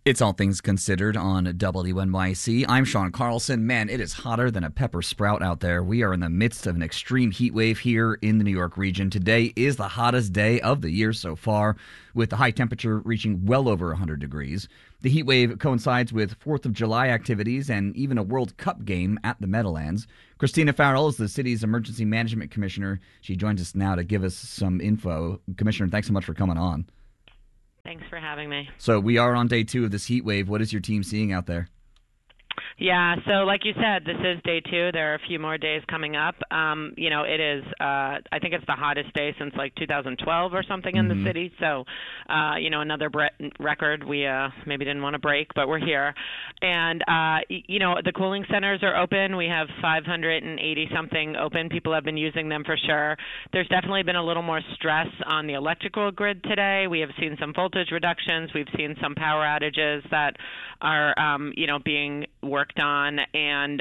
It's All Things Considered on WNYC. I'm Sean Carlson. Man, it is hotter than a pepper sprout out there. We are in the midst of an extreme heat wave here in the New York region. Today is the hottest day of the year so far, with the high temperature reaching well over 100 degrees. The heat wave coincides with 4th of July activities and even a World Cup game at the Meadowlands. Christina Farrell is the city's emergency management commissioner. She joins us now to give us some info. Commissioner, thanks so much for coming on. Thanks for having me. So we are on day 2 of this heat wave. What is your team seeing out there? Yeah, so like you said, this is day 2. There are a few more days coming up. It is, I think it's the hottest day since like 2012 or something in the city. So, another record we maybe didn't want to break, but we're here. And, the cooling centers are open. We have 580-something open. People have been using them for sure. There's definitely been a little more stress on the electrical grid today. We have seen some voltage reductions. We've seen some power outages that are, being worked on, and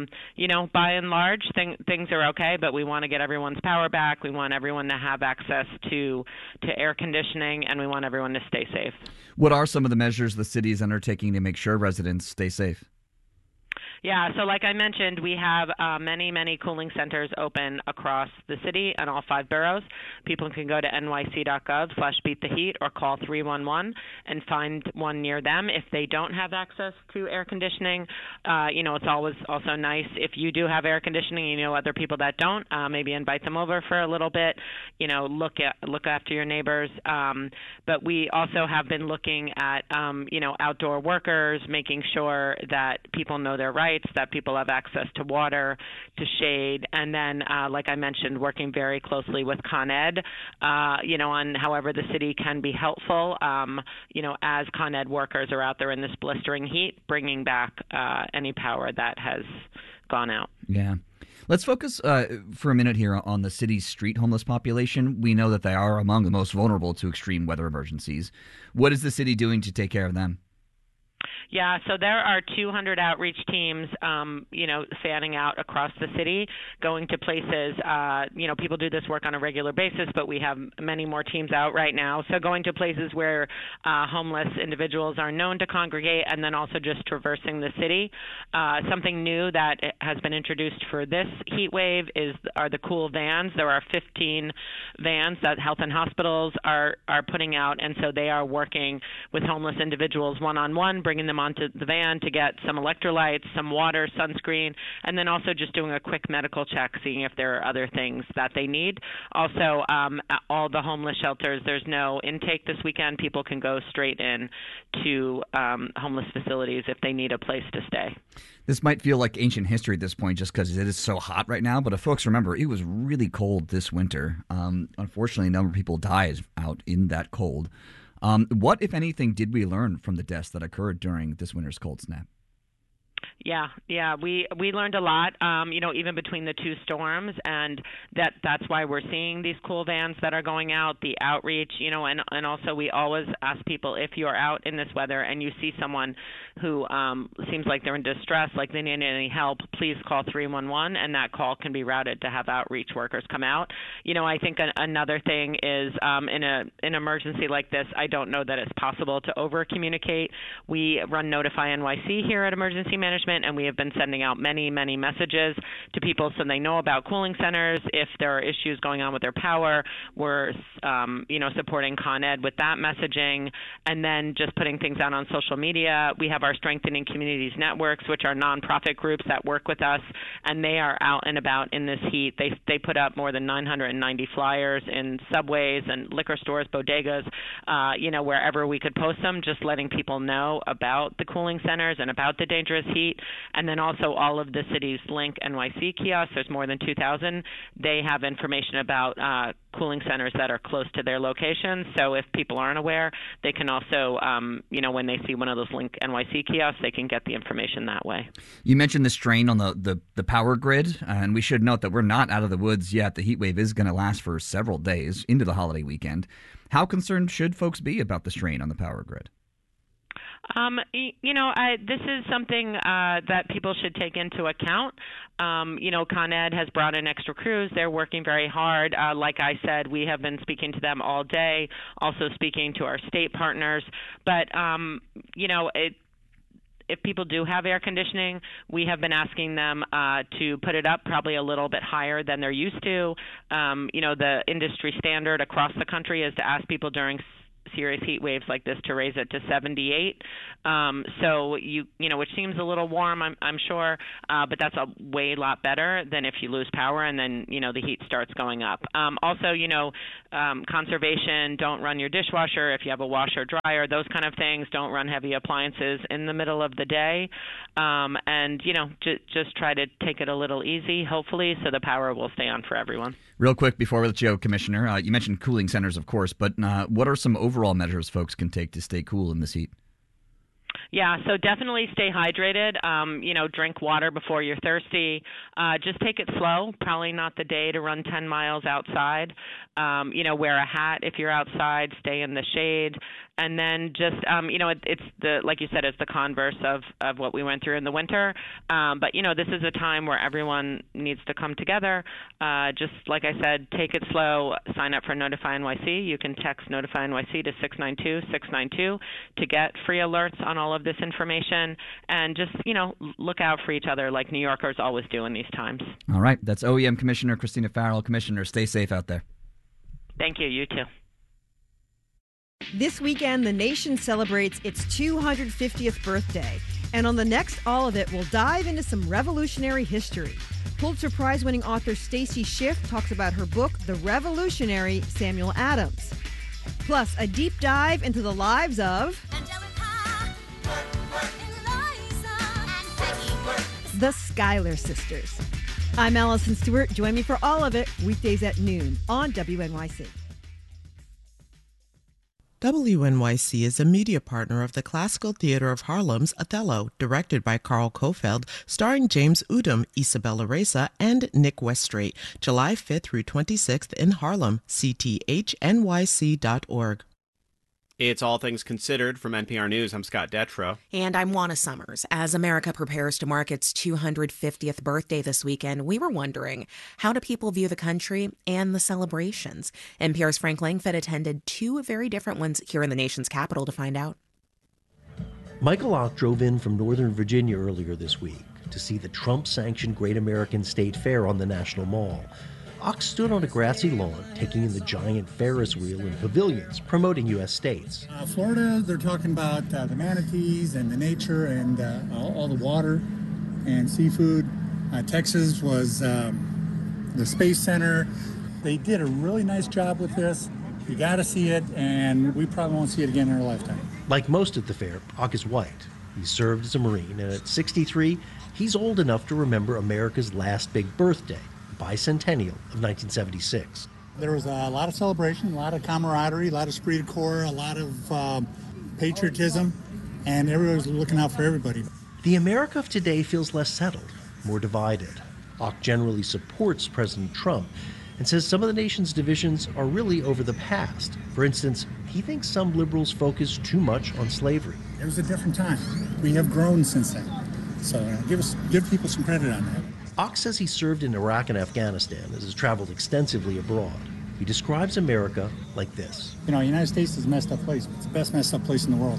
by and large things are okay, but we want to get everyone's power back. We want everyone to have access to air conditioning, and we want everyone to stay safe. What are some of the measures the city is undertaking to make sure residents stay safe? Yeah, so like I mentioned, we have many cooling centers open across the city and all 5 boroughs. People can go to nyc.gov/beattheheat or call 311 and find one near them. If they don't have access to air conditioning, it's always also nice if you do have air conditioning, other people that don't, maybe invite them over for a little bit, look after your neighbors. But we also have been looking at, outdoor workers, making sure that people know their rights, that people have access to water, to shade, and then, like I mentioned, working very closely with Con Ed, on however the city can be helpful, as Con Ed workers are out there in this blistering heat, bringing back any power that has gone out. Yeah. Let's focus for a minute here on the city's street homeless population. We know that they are among the most vulnerable to extreme weather emergencies. What is the city doing to take care of them? Yeah, so there are 200 outreach teams, fanning out across the city, going to places, people do this work on a regular basis, but we have many more teams out right now. So going to places where homeless individuals are known to congregate, and then also just traversing the city. Something new that has been introduced for this heat wave are the cool vans. There are 15 vans that health and hospitals are putting out, and so they are working with homeless individuals one-on-one, bringing them onto the van to get some electrolytes, some water, sunscreen, and then also just doing a quick medical check, seeing if there are other things that they need. Also, all the homeless shelters, there's no intake this weekend. People can go straight in to homeless facilities if they need a place to stay. This might feel like ancient history at this point just because it is so hot right now, but if folks remember, it was really cold this winter. Unfortunately, a number of people died out in that cold. What, if anything, did we learn from the deaths that occurred during this winter's cold snap? Yeah, we learned a lot, even between the 2 storms, and that's why we're seeing these cool vans that are going out, the outreach, and also we always ask people, if you're out in this weather and you see someone who seems like they're in distress, like they need any help, please call 311, and that call can be routed to have outreach workers come out. I think another thing is in an emergency like this, I don't know that it's possible to over-communicate. We run Notify NYC here at Emergency Management, and we have been sending out many messages to people so they know about cooling centers. If there are issues going on with their power, we're supporting Con Ed with that messaging, and then just putting things out on social media. We have our Strengthening Communities Networks, which are nonprofit groups that work with us, and they are out and about in this heat. They put up more than 990 flyers in subways and liquor stores, bodegas, wherever we could post them, just letting people know about the cooling centers and about the dangerous heat. And then also all of the city's Link NYC kiosks, there's more than 2,000. They have information about cooling centers that are close to their locations. So if people aren't aware, they can also, when they see one of those Link NYC kiosks, they can get the information that way. You mentioned the strain on the power grid, and we should note that we're not out of the woods yet. The heat wave is going to last for several days into the holiday weekend. How concerned should folks be about the strain on the power grid? This is something that people should take into account. Con Ed has brought in extra crews. They're working very hard. Like I said, we have been speaking to them all day, also speaking to our state partners. But, if people do have air conditioning, we have been asking them to put it up probably a little bit higher than they're used to. The industry standard across the country is to ask people during serious heat waves like this to raise it to 78. Which seems a little warm, I'm sure, but that's a lot better than if you lose power and then, the heat starts going up. Conservation, don't run your dishwasher. If you have a washer dryer, those kind of things, don't run heavy appliances in the middle of the day. Just try to take it a little easy, hopefully, so the power will stay on for everyone. Real quick before we let you go, Commissioner, you mentioned cooling centers, of course, but what are some overall measures folks can take to stay cool in this heat? Yeah, so definitely stay hydrated. Drink water before you're thirsty. Just take it slow. Probably not the day to run 10 miles outside. Wear a hat if you're outside. Stay in the shade. And then just, it's like you said, it's the converse of what we went through in the winter. But this is a time where everyone needs to come together. Just like I said, take it slow. Sign up for Notify NYC. You can text Notify NYC to 692-692 to get free alerts on all of this information. And just, look out for each other like New Yorkers always do in these times. All right. That's OEM Commissioner Christina Farrell. Commissioner, stay safe out there. Thank you. You too. This weekend, the nation celebrates its 250th birthday. And on the next All of It, we'll dive into some revolutionary history. Pulitzer Prize-winning author Stacy Schiff talks about her book, The Revolutionary Samuel Adams. Plus, a deep dive into the lives of the Schuyler sisters. I'm Allison Stewart. Join me for All of It, weekdays at noon on WNYC. WNYC is a media partner of the Classical Theater of Harlem's Othello, directed by Carl Kofeld, starring James Udom, Isabella Reza, and Nick Westrate, July 5th through 26th in Harlem, cthnyc.org. It's All Things Considered from NPR News. I'm Scott Detrow. And I'm Juana Summers. As America prepares to mark its 250th birthday this weekend, we were wondering, how do people view the country and the celebrations? NPR's Frank Langford attended two very different ones here in the nation's capital to find out. Michael Ock drove in from Northern Virginia earlier this week to see the Trump-sanctioned Great American State Fair on the National Mall. Ock stood on a grassy lawn, taking in the giant Ferris wheel and pavilions promoting U.S. states. Florida, they're talking about the manatees and the nature and all the water and seafood. Texas was the Space Center. They did a really nice job with this. You got to see it, and we probably won't see it again in our lifetime. Like most at the fair, Ock is white. He served as a Marine, and at 63, he's old enough to remember America's last big birthday, bicentennial of 1976. There was a lot of celebration, a lot of camaraderie, a lot of esprit de corps, a lot of patriotism, and everybody was looking out for everybody. The America of today feels less settled, more divided. Ock generally supports President Trump and says some of the nation's divisions are really over the past. For instance, he thinks some liberals focus too much on slavery. It was a different time. We have grown since then. So give people some credit on that. Ock says he served in Iraq and Afghanistan and has traveled extensively abroad. He describes America like this. The United States is a messed up place. It's the best messed up place in the world.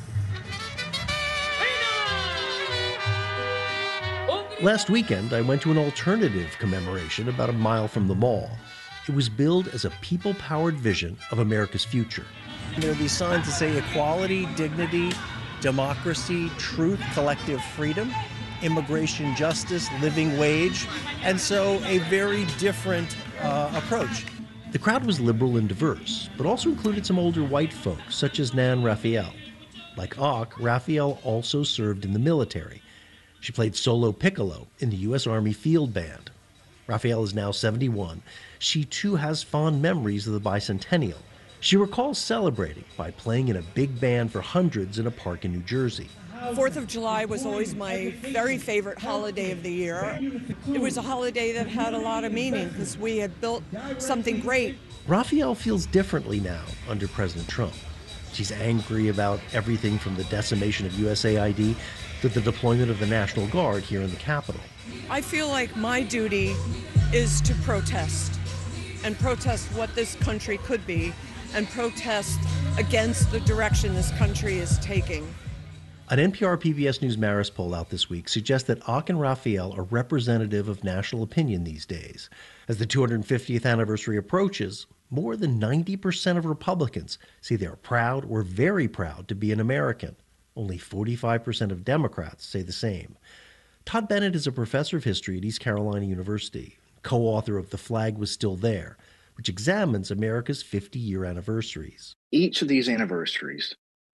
Last weekend, I went to an alternative commemoration about a mile from the mall. It was billed as a people-powered vision of America's future. There are these signs that say equality, dignity, democracy, truth, collective freedom, immigration justice, living wage, and so a very different approach. The crowd was liberal and diverse, but also included some older white folks, such as Nan Raphael. Like Ock, Raphael also served in the military. She played solo piccolo in the U.S. Army Field Band. Raphael is now 71. She too has fond memories of the bicentennial. She recalls celebrating by playing in a big band for hundreds in a park in New Jersey. 4th of July was always my very favorite holiday of the year. It was a holiday that had a lot of meaning because we had built something great. Raphael feels differently now under President Trump. She's angry about everything from the decimation of USAID to the deployment of the National Guard here in the Capitol. I feel like my duty is to protest, and protest what this country could be, and protest against the direction this country is taking. An NPR PBS News Marist poll out this week suggests that Ak and Raphael are representative of national opinion these days. As the 250th anniversary approaches, more than 90% of Republicans say they are proud or very proud to be an American. Only 45% of Democrats say the same. Todd Bennett is a professor of history at East Carolina University, co-author of The Flag Was Still There, which examines America's 50-year anniversaries. Each of these anniversaries,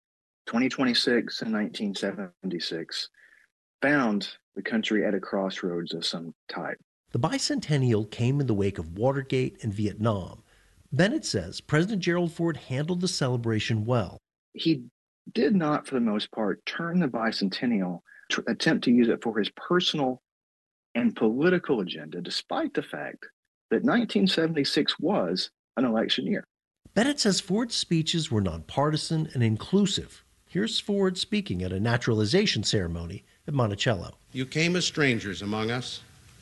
2026 and 1976, found the country at a crossroads of some type. The bicentennial came in the wake of Watergate and Vietnam. Bennett says President Gerald Ford handled the celebration well. He did not, for the most part, turn the bicentennial to attempt to use it for his personal and political agenda, despite the fact that 1976 was an election year. Bennett says Ford's speeches were nonpartisan and inclusive. Here's Ford speaking at a naturalization ceremony at Monticello. You came as strangers among us,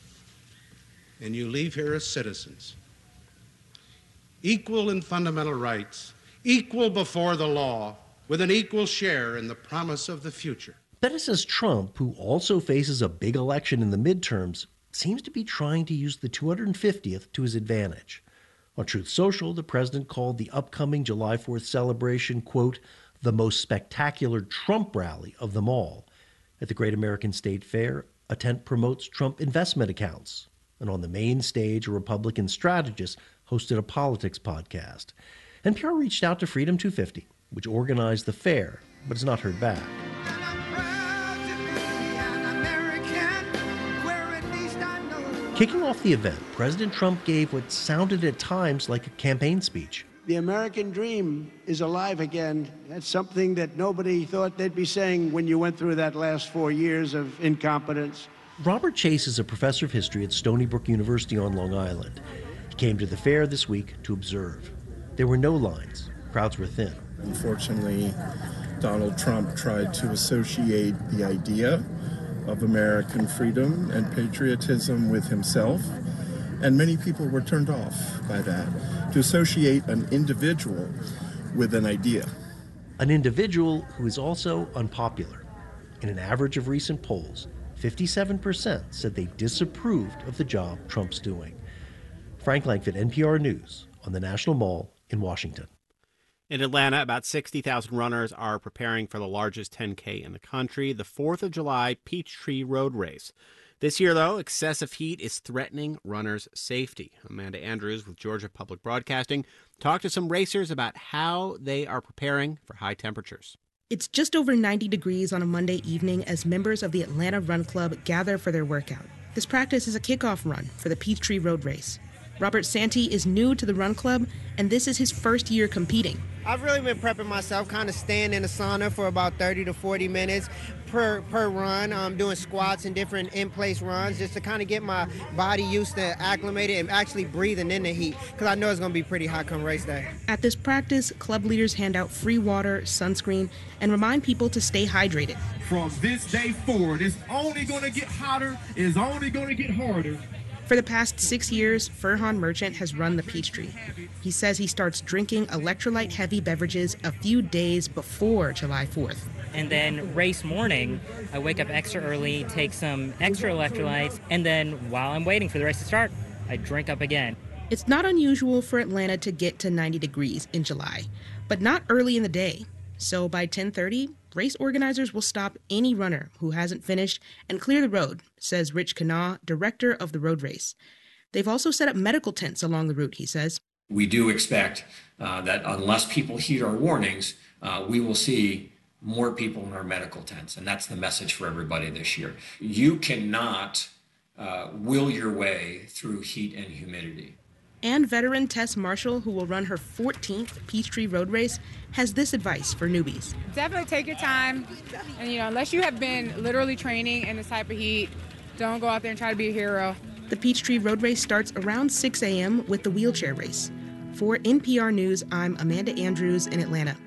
and you leave here as citizens. Equal in fundamental rights, equal before the law, with an equal share in the promise of the future. Bennett says Trump, who also faces a big election in the midterms, seems to be trying to use the 250th to his advantage. On Truth Social, the president called the upcoming July 4th celebration, quote, the most spectacular Trump rally of them all. At the Great American State Fair, a tent promotes Trump investment accounts. And on the main stage, a Republican strategist hosted a politics podcast. NPR reached out to Freedom 250, which organized the fair, but has not heard back. Kicking off the event, President Trump gave what sounded at times like a campaign speech. The American dream is alive again. That's something that nobody thought they'd be saying when you went through that last 4 years of incompetence. Robert Chase is a professor of history at Stony Brook University on Long Island. He came to the fair this week to observe. There were no lines. Crowds were thin. Unfortunately, Donald Trump tried to associate the idea of American freedom and patriotism with himself, and many people were turned off by that. To associate an individual with an idea. An individual who is also unpopular. In an average of recent polls, 57% said they disapproved of the job Trump's doing. Frank Langfitt, NPR News, on the National Mall in Washington. In Atlanta, about 60,000 runners are preparing for the largest 10K in the country, the 4th of July Peachtree Road Race. This year, though, excessive heat is threatening runners' safety. Amanda Andrews with Georgia Public Broadcasting talked to some racers about how they are preparing for high temperatures. It's just over 90 degrees on a Monday evening as members of the Atlanta Run Club gather for their workout. This practice is a kickoff run for the Peachtree Road Race. Robert Santee is new to the Run Club, and this is his first year competing. I've really been prepping myself, kind of staying in the sauna for about 30 to 40 minutes per run, doing squats and different in-place runs just to kind of get my body used to acclimated and actually breathing in the heat because I know it's going to be pretty hot come race day. At this practice, club leaders hand out free water, sunscreen, and remind people to stay hydrated. From this day forward, it's only going to get hotter, it's only going to get harder. For the past 6 years, Furhan Merchant has run the Peachtree. He says he starts drinking electrolyte-heavy beverages a few days before July 4th. And then race morning, I wake up extra early, take some extra electrolytes, and then while I'm waiting for the race to start, I drink up again. It's not unusual for Atlanta to get to 90 degrees in July, but not early in the day. So by 10:30, race organizers will stop any runner who hasn't finished and clear the road, says Rich Kanaw, director of the road race. They've also set up medical tents along the route, he says. We do expect that unless people heed our warnings, we will see more people in our medical tents. And that's the message for everybody this year. You cannot will your way through heat and humidity. And veteran Tess Marshall, who will run her 14th Peachtree Road Race, has this advice for newbies. Definitely take your time. And, unless you have been literally training in this type of heat, don't go out there and try to be a hero. The Peachtree Road Race starts around 6 a.m. with the wheelchair race. For NPR News, I'm Amanda Andrews in Atlanta.